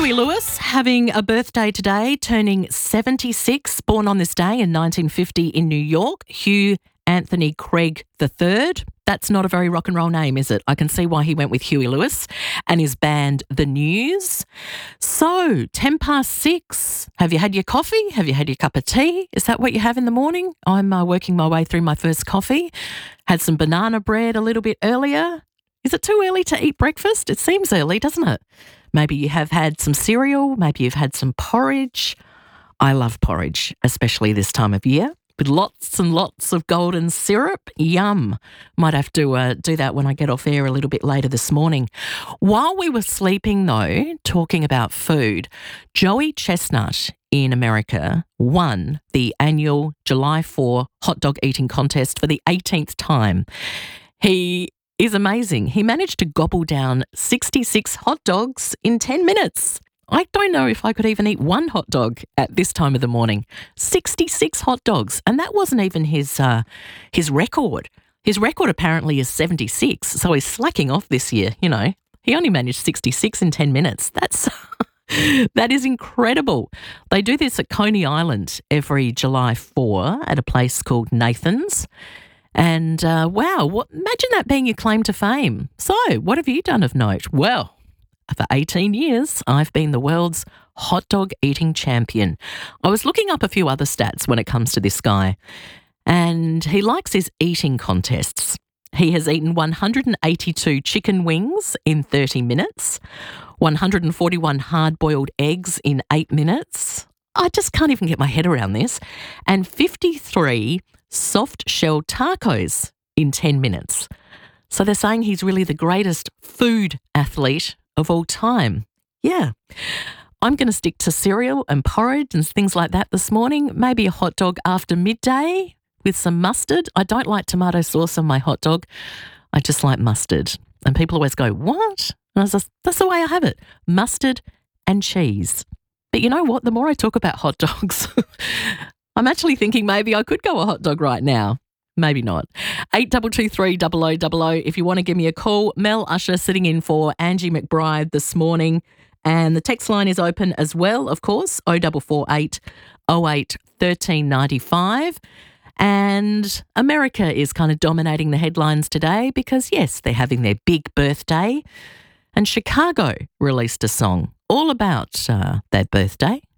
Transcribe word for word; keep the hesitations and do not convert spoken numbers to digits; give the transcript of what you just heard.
Huey Lewis having a birthday today, turning seventy-six, born on this day in nineteen fifty in New York. Hugh Anthony Craig the third. That's not a very rock and roll name, is it? I can see why he went with Huey Lewis and his band The News. So, ten past six. Have you had your coffee? Have you had your cup of tea? Is that what you have in the morning? I'm uh, working my way through my first coffee. Had some banana bread a little bit earlier. Is it too early to eat breakfast? It seems early, doesn't it? Maybe you have had some cereal. Maybe you've had some porridge. I love porridge, especially this time of year, with lots and lots of golden syrup. Yum. Might have to uh, do that when I get off air a little bit later this morning. While we were sleeping, though, talking about food, Joey Chestnut in America won the annual July fourth hot dog eating contest for the eighteenth time. He is amazing. He managed to gobble down sixty-six hot dogs in ten minutes. I don't know if I could even eat one hot dog at this time of the morning. sixty-six hot dogs. And that wasn't even his uh, his record. His record apparently is seventy-six, so he's slacking off this year, you know. He only managed sixty-six in ten minutes. That's that is incredible. They do this at Coney Island every July fourth at a place called Nathan's. And uh, wow, what, imagine that being your claim to fame. So what have you done of note? Well, for eighteen years, I've been the world's hot dog eating champion. I was looking up a few other stats when it comes to this guy, and he likes his eating contests. He has eaten one hundred eighty-two chicken wings in thirty minutes, one hundred forty-one hard-boiled eggs in eight minutes. I just can't even get my head around this. And fifty-three soft-shell tacos in ten minutes. So they're saying he's really the greatest food athlete of all time. Yeah. I'm going to stick to cereal and porridge and things like that this morning. Maybe a hot dog after midday with some mustard. I don't like tomato sauce on my hot dog. I just like mustard. And people always go, what? And I was just, that's the way I have it. Mustard and cheese. But you know what? The more I talk about hot dogs, I'm actually thinking maybe I could go a hot dog right now. Maybe not. eight two two three, double oh double oh if you want to give me a call. Mel Usher sitting in for Angie McBride this morning. And the text line is open as well, of course, oh four four eight, oh eight, one three nine five. And America is kind of dominating the headlines today because, yes, they're having their big birthday. And Chicago released a song all about uh, their birthday.